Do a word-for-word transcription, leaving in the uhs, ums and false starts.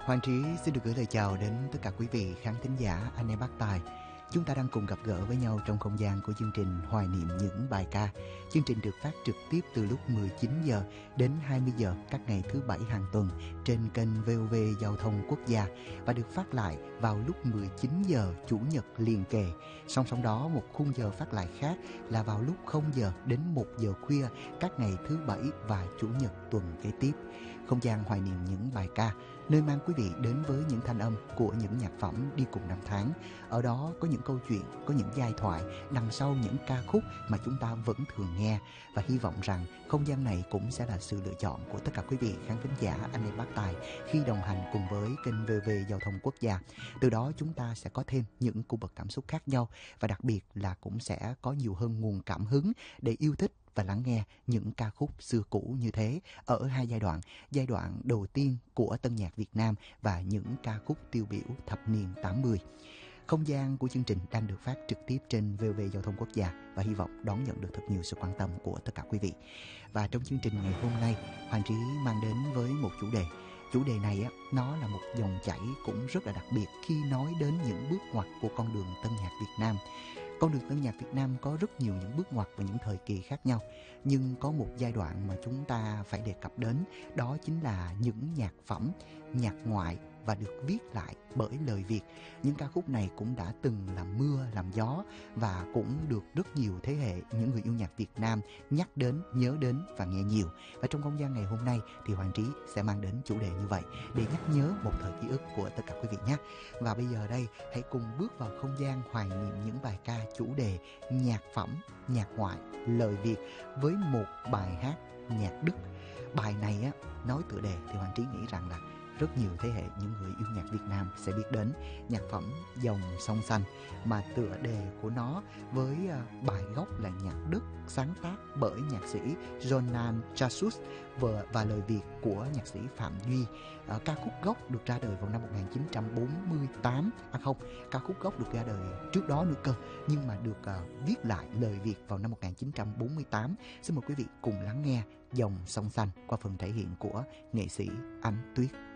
Hoàng Trí xin được gửi lời chào đến tất cả quý vị khán thính giả, anh em bác tài. Chúng ta đang cùng gặp gỡ với nhau trong không gian của chương trình Hoài niệm những bài ca. Chương trình được phát trực tiếp từ lúc mười chín giờ đến hai mươi giờ các ngày thứ bảy hàng tuần trên kênh vê o vê Giao thông Quốc gia và được phát lại vào lúc mười chín giờ Chủ nhật liền kề. Song song đó, một khung giờ phát lại khác là vào lúc không giờ đến một giờ khuya các ngày thứ bảy và Chủ nhật tuần kế tiếp. Không gian Hoài niệm những bài ca, nơi mang quý vị đến với những thanh âm của những nhạc phẩm đi cùng năm tháng. Ở đó có những câu chuyện, có những giai thoại đằng sau những ca khúc mà chúng ta vẫn thường nghe. Và hy vọng rằng không gian này cũng sẽ là sự lựa chọn của tất cả quý vị khán thính giả, anh em bác tài khi đồng hành cùng với kênh vê o vê Giao thông Quốc gia. Từ đó chúng ta sẽ có thêm những cung bậc cảm xúc khác nhau và đặc biệt là cũng sẽ có nhiều hơn nguồn cảm hứng để yêu thích và lắng nghe những ca khúc xưa cũ như thế ở hai giai đoạn. Giai đoạn đầu tiên của tân nhạc Việt Nam và những ca khúc tiêu biểu thập niên tám mươi. Không gian của chương trình đang được phát trực tiếp trên vê o vê Giao thông Quốc gia và hy vọng đón nhận được thật nhiều sự quan tâm của tất cả quý vị. Và trong chương trình ngày hôm nay, Hoàng Trí mang đến với một chủ đề. Chủ đề này á, nó là một dòng chảy cũng rất là đặc biệt khi nói đến những bước ngoặt của con đường tân nhạc Việt Nam. Con đường tân nhạc Việt Nam có rất nhiều những bước ngoặt và những thời kỳ khác nhau. Nhưng có một giai đoạn mà chúng ta phải đề cập đến, đó chính là những nhạc phẩm, nhạc ngoại và được viết lại bởi lời Việt. Những ca khúc này cũng đã từng làm mưa, làm gió và cũng được rất nhiều thế hệ những người yêu nhạc Việt Nam nhắc đến, nhớ đến và nghe nhiều. Và trong không gian ngày hôm nay thì Hoàng Trí sẽ mang đến chủ đề như vậy để nhắc nhớ một thời ký ức của tất cả quý vị nhé. Và bây giờ đây, hãy cùng bước vào không gian hoài niệm những bài ca chủ đề nhạc phẩm, nhạc ngoại, lời Việt với một bài hát nhạc Đức. Bài này á, nói tựa đề thì Hoàng Trí nghĩ rằng là rất nhiều thế hệ những người yêu nhạc Việt Nam sẽ biết đến nhạc phẩm Dòng Sông Xanh, mà tựa đề của nó với bài gốc là nhạc Đức sáng tác bởi nhạc sĩ Johann Chassus và, và lời Việt của nhạc sĩ Phạm Duy. À, ca khúc gốc được ra đời vào năm một nghìn chín trăm bốn mươi tám. À không, ca khúc gốc được ra đời trước đó nữa cơ, nhưng mà được uh, viết lại lời Việt vào năm một nghìn chín trăm bốn mươi tám. Xin mời quý vị cùng lắng nghe Dòng Sông Xanh qua phần thể hiện của nghệ sĩ Ánh Tuyết.